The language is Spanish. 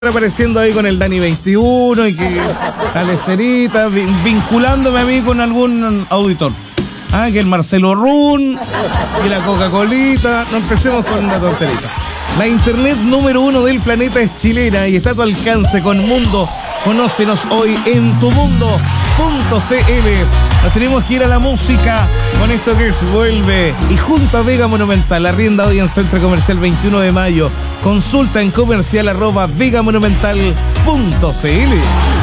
apareciendo ahí con el Dani 21 y que la lecerita, vinculándome a mí con algún auditor. Que el Marcelo Run y la Coca-Colita. No empecemos con una tonterita. La internet número 1 del planeta es chilena y está a tu alcance con Mundo. Conócenos hoy en tumundo.cl. Nos tenemos que ir a la música con esto que es Vuelve. Y junto a Vega Monumental, arrienda hoy en Centro Comercial 21 de Mayo. Consulta en comercial@vegamonumental.cl.